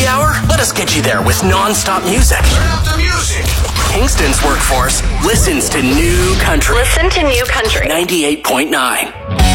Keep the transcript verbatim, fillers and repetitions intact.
happy hour? Let us get you there with non-stop music. Turn up the music. Kingston's workforce listens to New Country. Listen to New Country. ninety-eight point nine.